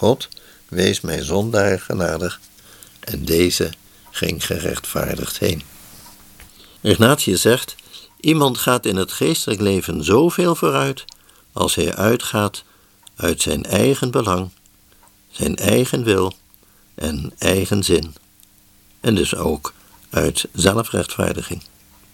God, wees mij zondaar genadig, en deze ging gerechtvaardigd heen. Ignatius zegt, iemand gaat in het geestelijk leven zoveel vooruit als hij uitgaat uit zijn eigen belang, zijn eigen wil en eigen zin, en dus ook uit zelfrechtvaardiging.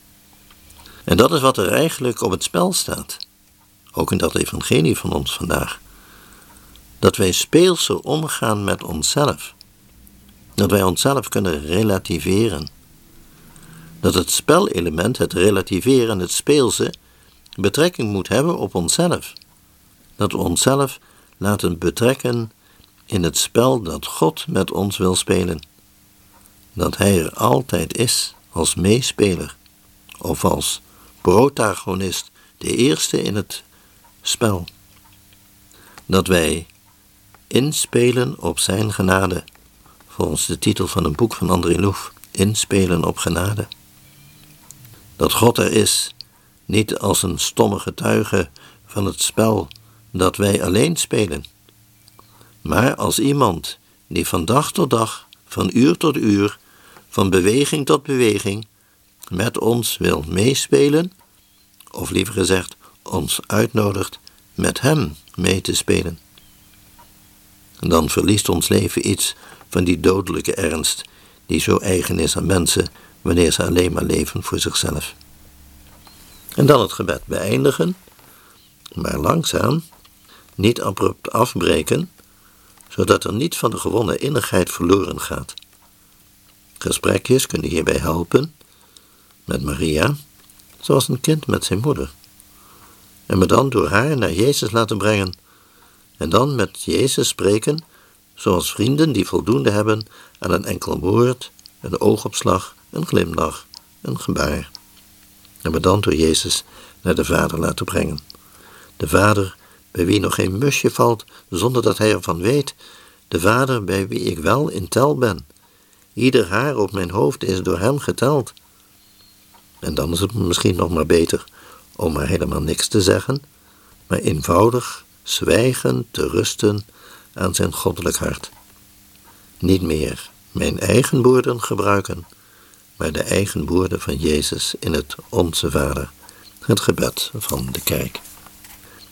En dat is wat er eigenlijk op het spel staat, ook in dat evangelie van ons vandaag. Dat wij speelser omgaan met onszelf, dat wij onszelf kunnen relativeren. Dat het spelelement, het relativeren, het speelse, betrekking moet hebben op onszelf. Dat we onszelf laten betrekken in het spel dat God met ons wil spelen. Dat Hij er altijd is als meespeler of als protagonist, de eerste in het spel. Dat wij inspelen op zijn genade, volgens de titel van een boek van André Loef, inspelen op genade. Dat God er is, niet als een stomme getuige van het spel dat wij alleen spelen, maar als iemand die van dag tot dag, van uur tot uur, van beweging tot beweging, met ons wil meespelen, of liever gezegd, ons uitnodigt met hem mee te spelen. Dan verliest ons leven iets van die dodelijke ernst die zo eigen is aan mensen wanneer ze alleen maar leven voor zichzelf. En dan het gebed beëindigen, maar langzaam, niet abrupt afbreken, zodat er niet van de gewonnen innigheid verloren gaat. Gesprekjes kunnen hierbij helpen met Maria, zoals een kind met zijn moeder. En me dan door haar naar Jezus laten brengen en dan met Jezus spreken, zoals vrienden die voldoende hebben aan een enkel woord, een oogopslag, een glimlach, een gebaar. En me dan door Jezus naar de Vader laten brengen. De Vader bij wie nog geen musje valt zonder dat hij ervan weet. De Vader bij wie ik wel in tel ben. Ieder haar op mijn hoofd is door hem geteld. En dan is het misschien nog maar beter om maar helemaal niks te zeggen, maar eenvoudig zwijgen te rusten aan zijn goddelijk hart. Niet meer mijn eigen woorden gebruiken, maar de eigen woorden van Jezus in het Onze Vader, het gebed van de kerk.